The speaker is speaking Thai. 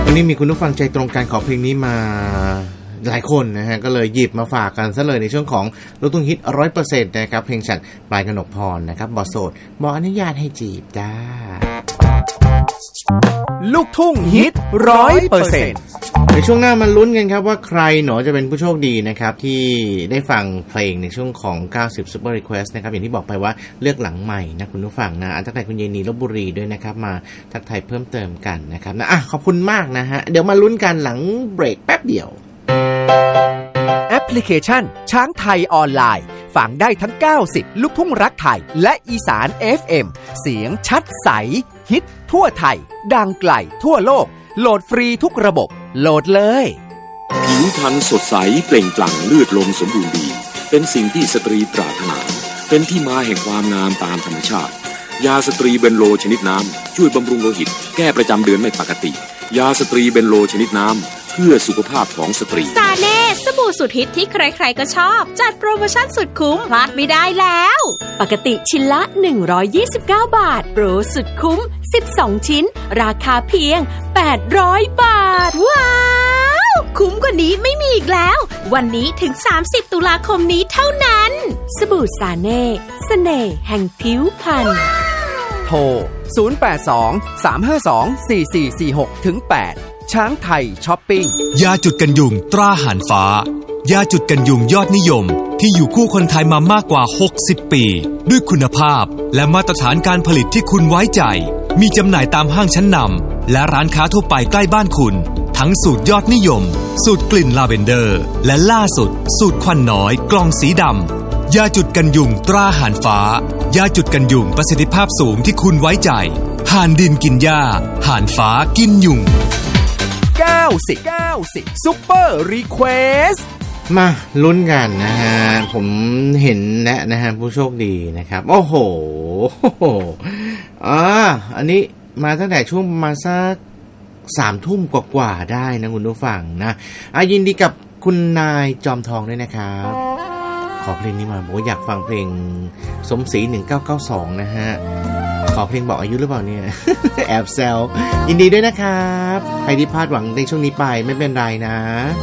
วันนี้มีคุณผู้ฟังใจตรงกันขอเพลงนี้มาหลายคนนะฮะก็เลยหยิบมาฝากกันซะเลยในช่วงของลูกทุ่งฮิต 100% นะครับเพลงจากปลายกนกพรนะครับบ่โสดบ่อนุญาตให้จีบจ้าลูกทุ่งฮิต 100% ในช่วงหน้ามาลุ้นกันครับว่าใครหนอจะเป็นผู้โชคดีนะครับที่ได้ฟังเพลงในช่วงของ90 Super Request นะครับอย่างที่บอกไปว่าเลือกหลังใหม่นะคุณผู้ฟังนะทักทายคุณเยนีลพบุรีด้วยนะครับมาทักทายเพิ่มเติมกันนะครับนะขอบคุณมากนะฮะเดี๋ยวมาลุ้นกันหลังเบรกแป๊บเดียวแอปพลิเคชันช้างไทยออนไลน์ฟังได้ทั้ง90ลูกทุ่งรักไทยและอีสาน FM เสียงชัดใสฮิตทั่วไทยดังไกลทั่วโลกโหลดฟรีทุกระบบโหลดเลยผิวพรรณสดใสเปล่งปลั่งเลือดลมสมบูรณ์ดีเป็นสิ่งที่สตรีปรารถนาเป็นที่มาแห่งความงามตามธรรมชาติยาสตรีเบนโลชนิดน้ำช่วยบำรุงโลหิตแก้ประจำเดือนไม่ปกติยาสตรีเบนโลชนิดน้ำเพื่อสุขภาพของสตรีซาเน่สบู่สุดฮิตที่ใครๆก็ชอบจัดโปรโมชั่นสุดคุ้มพลาดไม่ได้แล้วปกติชิ้นละ129บาทโปรสุดคุ้ม12ชิ้นราคาเพียง800บาทว้าวคุ้มกว่านี้ไม่มีอีกแล้ววันนี้ถึง30ตุลาคมนี้เท่านั้นสบู่ซาเน่เสน่ห์แห่งผิวพรรณโทร082-352-4446-8ช้างไทยช้อปปิ้งยาจุดกันยุงตราห่านฟ้ายาจุดกันยุงยอดนิยมที่อยู่คู่คนไทยมามากกว่า60ปีด้วยคุณภาพและมาตรฐานการผลิตที่คุณไว้ใจมีจำหน่ายตามห้างชั้นนำและร้านค้าทั่วไปใกล้บ้านคุณทั้งสูตรยอดนิยมสูตรกลิ่นลาเวนเดอร์และล่าสุดสูตรควันน้อยกล่องสีดำยาจุดกันยุงตราห่านฟ้ายาจุดกันยุงประสิทธิภาพสูงที่คุณไว้ใจห่านดินกินหญ้าห่านฟ้ากินยุง 90 Super Request มาลุ้นกันนะฮะผมเห็นแล้วนะฮะผู้โชคดีนะครับโอ้โหอันนี้มาตั้งแต่ช่วงมาสัก3 ทุ่มกว่าๆได้นะคุณผู้ฟังนะยินดีกับคุณนายจอมทองด้วยนะครับขอเพลงนี้มาบอกว่าอยากฟังเพลงสมศรี1992นะฮะขอเพลงบอกอายุหรือเปล่าเนี่ย แอบแซวยินดีด้วยนะครับใครที่พลาดหวังในช่วงนี้ไปไม่เป็นไรนะ